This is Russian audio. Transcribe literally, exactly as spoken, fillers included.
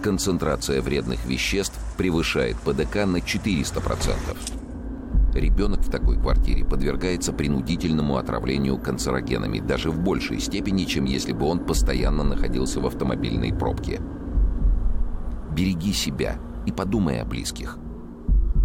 Концентрация вредных веществ превышает ПДК на четыреста процентов. Ребенок в такой квартире подвергается принудительному отравлению канцерогенами даже в большей степени, чем если бы он постоянно находился в автомобильной пробке. Береги себя и подумай о близких.